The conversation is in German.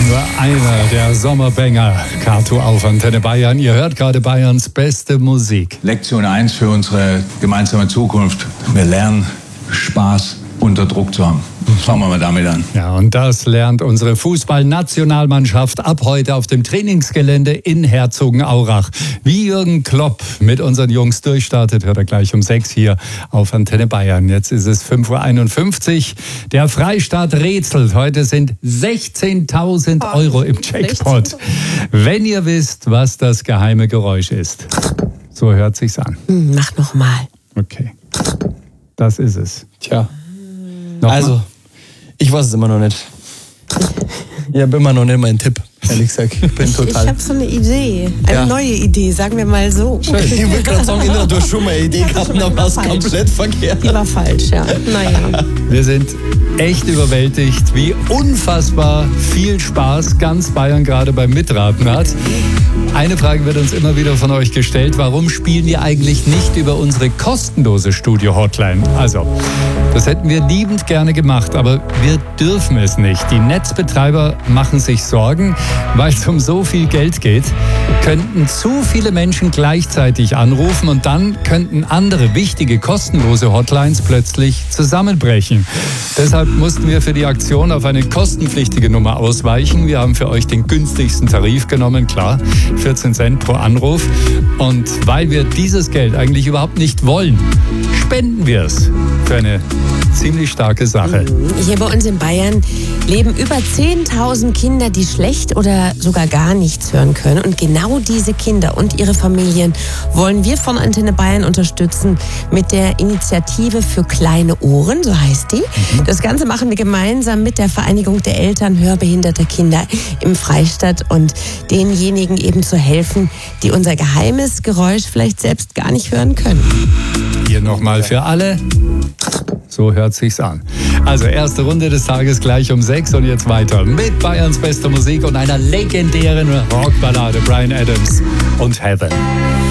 Nur einer der Sommerbanger. Kato auf Antenne Bayern. Ihr hört gerade Bayerns beste Musik. Lektion 1 für unsere gemeinsame Zukunft. Wir lernen, Spaß unter Druck zu haben. Fangen wir mal damit an. Ja, und das lernt unsere Fußballnationalmannschaft ab heute auf dem Trainingsgelände in Herzogenaurach. Wie Jürgen Klopp mit unseren Jungs durchstartet, hört er gleich um 6 hier auf Antenne Bayern. Jetzt ist es 5.51 Uhr. Der Freistaat rätselt. Heute sind 16.000 Euro im Jackpot. Wenn ihr wisst, was das geheime Geräusch ist. So hört sich's an. Mach noch mal. Okay. Das ist es. Tja. Nochmal? Also, ich weiß es immer noch nicht. Ich habe immer noch nicht meinen Tipp, ehrlich gesagt. Ich habe so eine Idee. Eine neue Idee, sagen wir mal so. Ich würde gerade sagen, du hast schon mal eine Idee gehabt, aber das ist komplett verkehrt. Die war falsch, ja. Naja. Wir sind echt überwältigt, wie unfassbar viel Spaß ganz Bayern gerade beim Mitraten hat. Eine Frage wird uns immer wieder von euch gestellt. Warum spielen wir eigentlich nicht über unsere kostenlose Studio-Hotline? Also, das hätten wir liebend gerne gemacht, aber wir dürfen es nicht. Die Netzbetreiber machen sich Sorgen, weil es um so viel Geld geht. Könnten zu viele Menschen gleichzeitig anrufen und dann könnten andere wichtige kostenlose Hotlines plötzlich zusammenbrechen. Deshalb mussten wir für die Aktion auf eine kostenpflichtige Nummer ausweichen. Wir haben für euch den günstigsten Tarif genommen, klar, 14 Cent pro Anruf. Und weil wir dieses Geld eigentlich überhaupt nicht wollen, spenden wir es für eine ziemlich starke Sache. Hier bei uns in Bayern leben über 10.000 Kinder, die schlecht oder sogar gar nichts hören können. Und genau diese Kinder und ihre Familien wollen wir von Antenne Bayern unterstützen mit der Initiative für kleine Ohren, so heißt die. Das Ganze machen wir gemeinsam mit der Vereinigung der Eltern hörbehinderter Kinder im Freistaat und denjenigen eben zu helfen, die unser geheimes Geräusch vielleicht selbst gar nicht hören können. Hier nochmal für alle. So hört sich's an. Also erste Runde des Tages gleich um 6 und jetzt weiter mit Bayerns bester Musik und einer legendären Rockballade, Bryan Adams und Heaven.